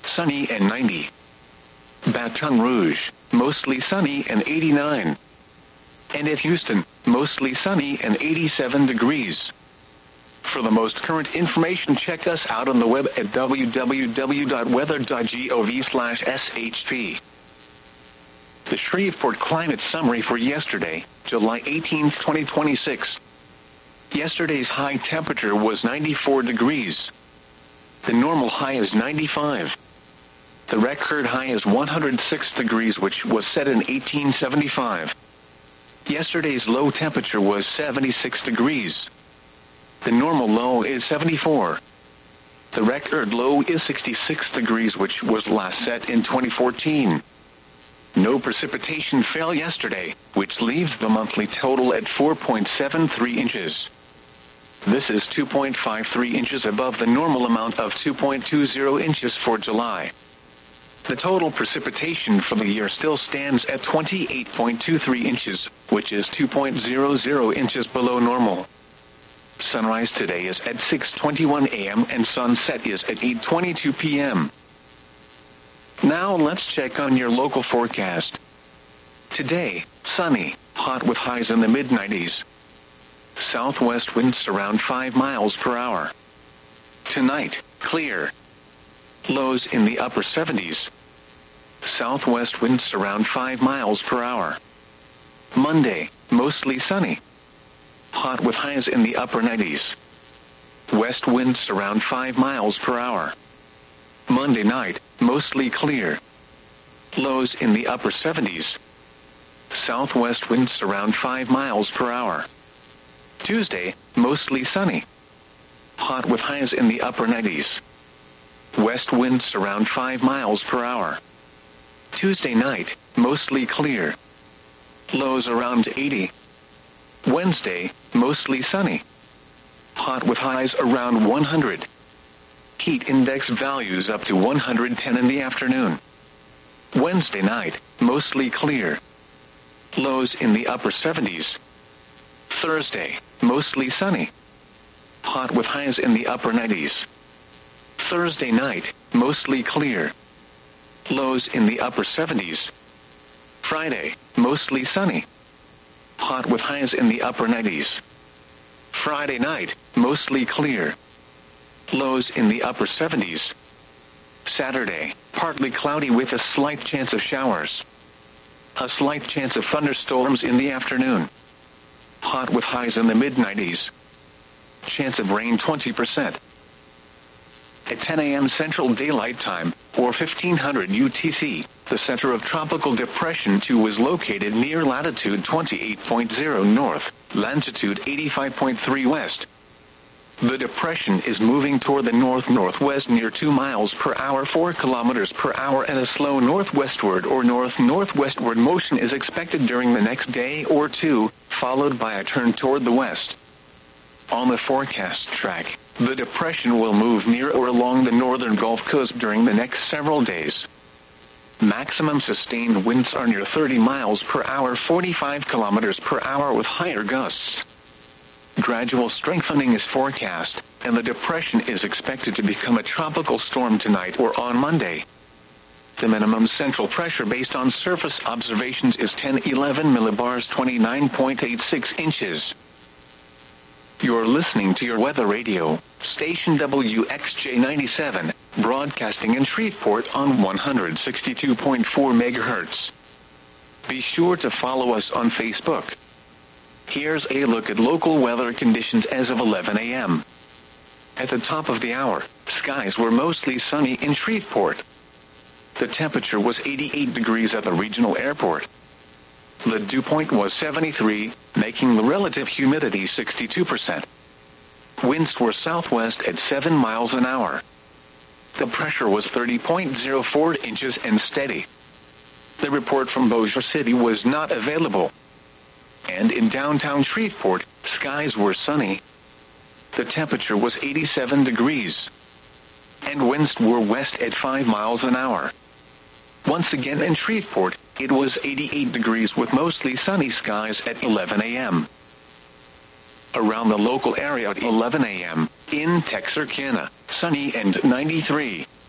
sunny and 90. Baton Rouge, mostly sunny and 89. And at Houston, mostly sunny and 87 degrees. For the most current information, check us out on the web at www.weather.gov/SHP. The Shreveport Climate Summary for yesterday, July 18, 2026. Yesterday's high temperature was 94 degrees. The normal high is 95. The record high is 106 degrees, which was set in 1875. Yesterday's low temperature was 76 degrees. The normal low is 74. The record low is 66 degrees, which was last set in 2014. No precipitation fell yesterday, which leaves the monthly total at 4.73 inches. This is 2.53 inches above the normal amount of 2.20 inches for July. The total precipitation for the year still stands at 28.23 inches, which is 2.00 inches below normal. Sunrise today is at 6:21 a.m. and sunset is at 8:22 p.m. Now let's check on your local forecast. Today, sunny, hot with highs in the mid-90s. Southwest winds around 5 miles per hour. Tonight, clear. Lows in the upper 70s. Southwest winds around 5 miles per hour. Monday, mostly sunny. Hot with highs in the upper 90s. West winds around 5 miles per hour. Monday night, mostly clear. Lows in the upper 70s. Southwest winds around 5 miles per hour. Tuesday, mostly sunny. Hot with highs in the upper 90s. West winds around 5 miles per hour. Tuesday night, mostly clear. Lows around 80. Wednesday, mostly sunny. Hot with highs around 100. Heat index values up to 110 in the afternoon. Wednesday night, mostly clear. Lows in the upper 70s. Thursday, mostly sunny. Hot with highs in the upper 90s. Thursday night, mostly clear. Lows in the upper 70s. Friday, mostly sunny. Hot with highs in the upper 90s. Friday night, mostly clear. Lows in the upper 70s. Saturday, partly cloudy with a slight chance of showers. A slight chance of thunderstorms in the afternoon. Hot with highs in the mid-90s. Chance of rain 20%. At 10 a.m. Central Daylight Time, or 1500 UTC, the center of Tropical Depression 2 was located near latitude 28.0 north, longitude 85.3 west. The depression is moving toward the north-northwest near 2 miles per hour, 4 kilometers per hour, and a slow northwestward or north-northwestward motion is expected during the next day or two, followed by a turn toward the west. On the forecast track, the depression will move near or along the northern Gulf Coast during the next several days. Maximum sustained winds are near 30 miles per hour, 45 kilometers per hour with higher gusts. Gradual strengthening is forecast, and the depression is expected to become a tropical storm tonight or on Monday. The minimum central pressure based on surface observations is 1011 millibars, 29.86 inches. You're listening to your weather radio, station WXJ97, broadcasting in Shreveport on 162.4 megahertz. Be sure to follow us on Facebook. Here's a look at local weather conditions as of 11 a.m. At the top of the hour, skies were mostly sunny in Shreveport. The temperature was 88 degrees at the regional airport. The dew point was 73, making the relative humidity 62%. Winds were southwest at 7 miles an hour. The pressure was 30.04 inches and steady. The report from Bossier City was not available. And in downtown Shreveport, skies were sunny. The temperature was 87 degrees. And winds were west at 5 miles an hour. Once again in Shreveport, it was 88 degrees with mostly sunny skies at 11 a.m. Around the local area at 11 a.m., in Texarkana, sunny and 93.